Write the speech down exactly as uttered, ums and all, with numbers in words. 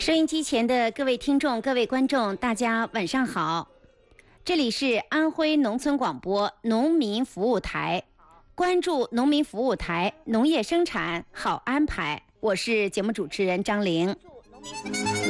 收音机前的各位听众、各位观众，大家晚上好！这里是安徽农村广播农民服务台，关注农民服务台，农业生产好安排。我是节目主持人张玲。